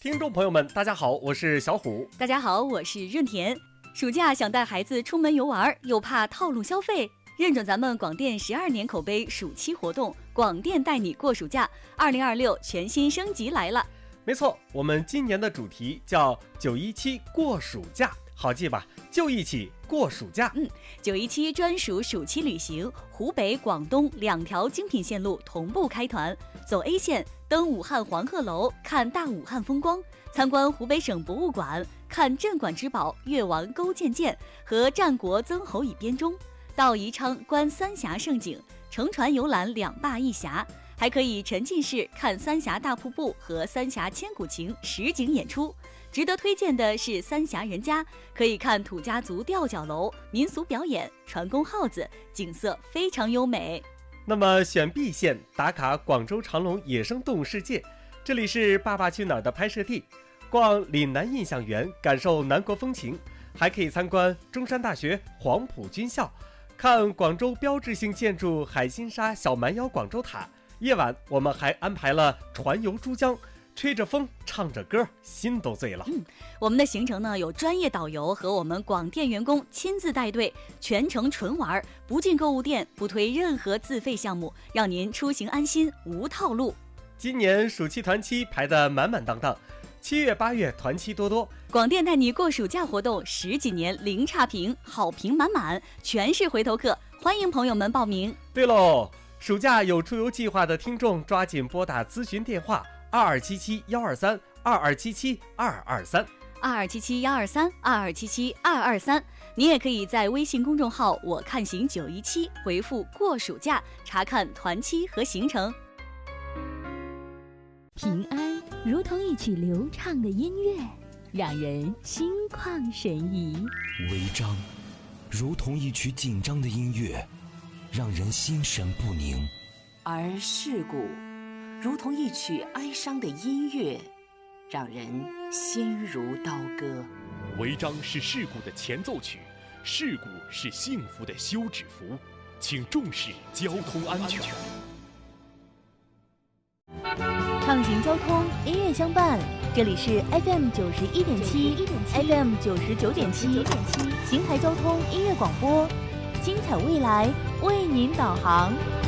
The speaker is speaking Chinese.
听众朋友们，大家好，我是小虎。 大家好，我是润田。暑假想带孩子出门游玩，又怕套路消费，认准咱们广电12年口碑暑期活动，广电带你过暑假，2026全新升级来了。 没错，我们今年的主题叫917过暑假，好记吧？就一起过暑假。 917专属暑期旅行，湖北、广东2条精品线路同步开团，走 A 线，登武汉黄鹤楼，看大武汉风光，参观湖北省博物馆，看镇馆之宝越王勾践剑和战国曾侯乙编钟，到宜昌观三峡胜景，乘船游览2坝1峡，还可以沉浸式看三峡大瀑布和三峡千古情实景演出。值得推荐的是三峡人家，可以看土家族吊脚楼、民俗表演、船工号子，景色非常优美。 那么选 B 线打卡广州长隆野生动物世界，这里是《爸爸去哪儿》的拍摄地，逛岭南印象园，感受南国风情，还可以参观中山大学、黄埔军校，看广州标志性建筑海心沙小蛮腰广州塔。夜晚我们还安排了船游珠江，吹着风，唱着歌，心都醉了。 我们的行程呢，有专业导游和我们广电员工亲自带队，全程纯玩，不进购物店，不推任何自费项目，让您出行安心，无套路。 今年暑期团期排得满满当当，7月8月团期多多。 广电带你过暑假活动10几年零差评，好评满满，全是回头客，欢迎朋友们报名。 对喽，暑假有出游计划的听众抓紧拨打咨询电话2277-123 2277-223 2277-123 2277-223。你也可以在微信公众号我看行917回复过暑假，查看团期和行程。 平安如同一曲流畅的音乐，让人心旷神怡； 违章如同一曲紧张的音乐，让人心神不宁； 而事故如同一曲哀伤的音乐，让人心如刀割。 违章是事故的前奏曲，事故是幸福的休止符，请重视交通安全。 畅行交通，音乐相伴，这里是 FM 91.7 FM 99.7邢台交通音乐广播，精彩未来为您导航。